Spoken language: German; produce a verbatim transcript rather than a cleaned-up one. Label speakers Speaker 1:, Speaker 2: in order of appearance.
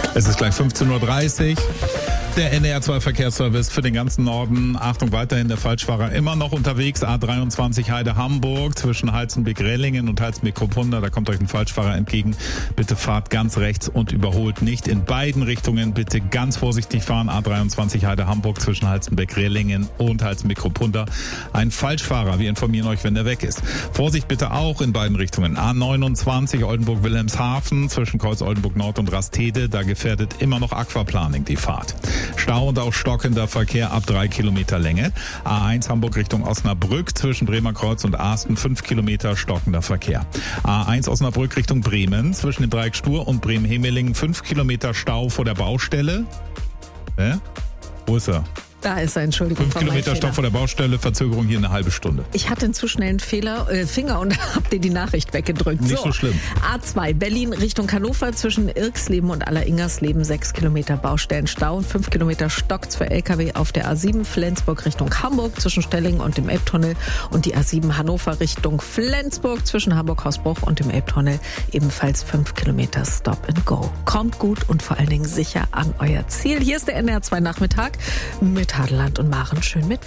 Speaker 1: Es ist gleich fünfzehn Uhr dreißig. Der N D R zwei Verkehrsservice für den ganzen Norden. Achtung, weiterhin der Falschfahrer immer noch unterwegs. A dreiundzwanzig Heide-Hamburg zwischen Halzenbeck-Rellingen und Halzenbeck-Kopunda. Da kommt euch ein Falschfahrer entgegen. Bitte fahrt ganz rechts und überholt nicht. In beiden Richtungen bitte ganz vorsichtig fahren. A dreiundzwanzig Heide-Hamburg zwischen Halzenbeck-Rellingen und Halzenbeck-Kopunda. Ein Falschfahrer, wir informieren euch, wenn der weg ist. Vorsicht bitte auch in beiden Richtungen. A neunundzwanzig Oldenburg-Wilhelmshaven zwischen Kreuz Oldenburg-Nord und Rastede. Da gefährdet immer noch Aquaplaning die Fahrt. Stau und auch stockender Verkehr ab drei Kilometer Länge. A eins Hamburg Richtung Osnabrück zwischen Bremer Kreuz und Asten fünf Kilometer stockender Verkehr. A eins Osnabrück Richtung Bremen zwischen dem Dreieck Stur und Bremen-Hemelingen fünf Kilometer Stau vor der Baustelle. Hä? Wo ist er?
Speaker 2: Da ist er, Entschuldigung.
Speaker 1: Fünf Kilometer Stopp vor der Baustelle, Verzögerung hier eine halbe Stunde.
Speaker 2: Ich hatte einen zu schnellen Fehler, äh, Finger und hab dir die Nachricht weggedrückt.
Speaker 1: Nicht
Speaker 2: so,
Speaker 1: so schlimm.
Speaker 2: A zwei, Berlin Richtung Hannover zwischen Irksleben und Alleringersleben sechs Kilometer Baustellenstau, fünf Kilometer Stocks für L K W auf der A sieben, Flensburg Richtung Hamburg zwischen Stellingen und dem Elbtunnel und die A sieben Hannover Richtung Flensburg zwischen Hamburg-Hausbruch und dem Elbtunnel ebenfalls fünf Kilometer Stop and Go. Kommt gut und vor allen Dingen sicher an euer Ziel. Hier ist der N D R zwei Nachmittag mit Hadeland und Maren. Schön mit